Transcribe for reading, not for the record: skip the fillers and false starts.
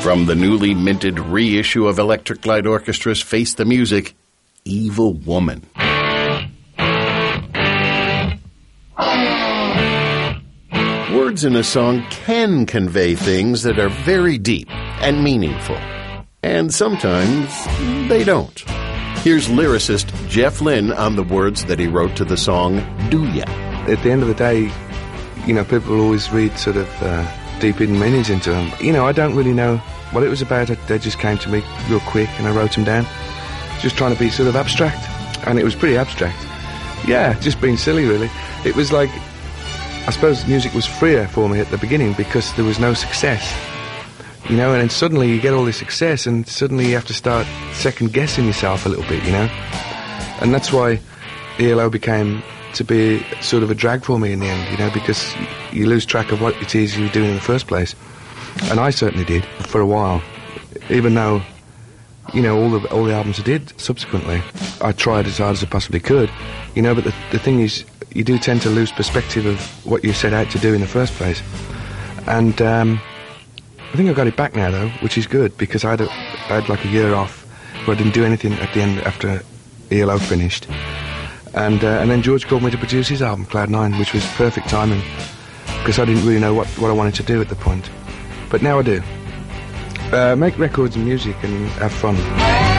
From the newly minted reissue of Electric Light Orchestra's Face the Music, Evil Woman. Words in a song can convey things that are very deep and meaningful, and sometimes they don't. Here's lyricist Jeff Lynne on the words that he wrote to the song Do Ya. At the end of the day, you know, people always read sort of deep hidden meanings into them. You know, I don't really know what it was about. They just came to me real quick and I wrote them down. Just trying to be sort of abstract. And it was pretty abstract. Yeah, just being silly, really. It was like, I suppose music was freer for me at the beginning because there was no success. You know, and then suddenly you get all this success and suddenly you have to start second-guessing yourself a little bit, you know? And that's why ELO became to be sort of a drag for me in the end, you know, because you lose track of what it is you were doing in the first place. And I certainly did for a while, even though, you know, all the albums I did subsequently, I tried as hard as I possibly could, you know, but the thing is, you do tend to lose perspective of what you set out to do in the first place. And I think I got it back now, though, which is good, because I had like a year off where I didn't do anything at the end after ELO finished. And then George called me to produce his album, Cloud9, which was perfect timing, because I didn't really know what I wanted to do at the point. But now I do. Make records and music and have fun.